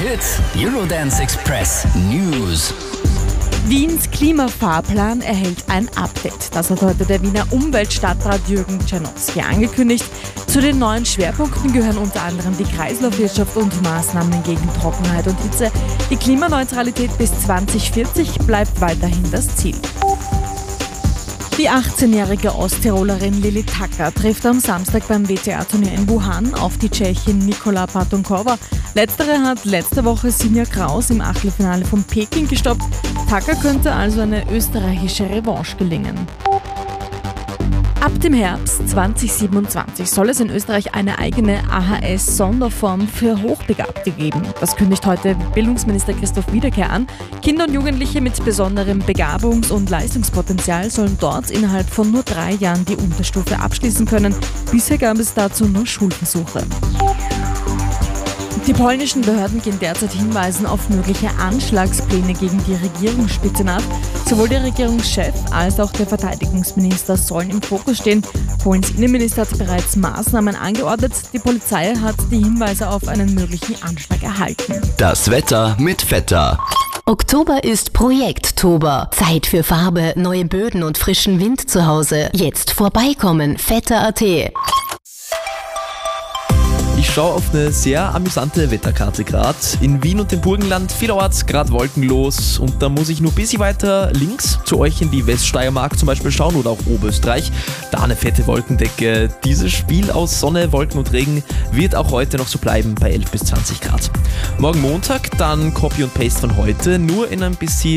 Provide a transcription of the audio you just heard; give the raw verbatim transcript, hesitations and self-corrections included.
Hit Eurodance Express News. Wiens Klimafahrplan erhält ein Update. Das hat heute der Wiener Umweltstadtrat Jürgen Czernotzky angekündigt. Zu den neuen Schwerpunkten gehören unter anderem die Kreislaufwirtschaft und Maßnahmen gegen Trockenheit und Hitze. Die Klimaneutralität bis zwanzig vierzig bleibt weiterhin das Ziel. Die achtzehnjährige Osttirolerin Lili Tacker trifft am Samstag beim W T A-Turnier in Wuhan auf die Tschechin Nikola Patonkova. Letztere hat letzte Woche Sinja Kraus im Achtelfinale von Peking gestoppt. Tacker könnte also eine österreichische Revanche gelingen. Ab dem Herbst zwanzig siebenundzwanzig soll es in Österreich eine eigene A H S-Sonderform für Hochbegabte geben. Das kündigt heute Bildungsminister Christoph Wiederkehr an. Kinder und Jugendliche mit besonderem Begabungs- und Leistungspotenzial sollen dort innerhalb von nur drei Jahren die Unterstufe abschließen können. Bisher gab es dazu nur Schulversuche. Die polnischen Behörden gehen derzeit Hinweisen auf mögliche Anschlagspläne gegen die Regierungsspitze nach. Sowohl der Regierungschef als auch der Verteidigungsminister sollen im Fokus stehen. Polens Innenminister hat bereits Maßnahmen angeordnet. Die Polizei hat die Hinweise auf einen möglichen Anschlag erhalten. Das Wetter mit Vetter. Oktober ist Projekttober. Zeit für Farbe, neue Böden und frischen Wind zu Hause. Jetzt vorbeikommen, vetter punkt at. Ich schaue auf eine sehr amüsante Wetterkarte gerade. In Wien und dem Burgenland vielerorts gerade wolkenlos und da muss ich nur ein bisschen weiter links zu euch in die Weststeiermark zum Beispiel schauen oder auch Oberösterreich. Da eine fette Wolkendecke. Dieses Spiel aus Sonne, Wolken und Regen wird auch heute noch so bleiben bei elf bis zwanzig Grad. Morgen Montag dann Copy und Paste von heute, nur in ein bisschen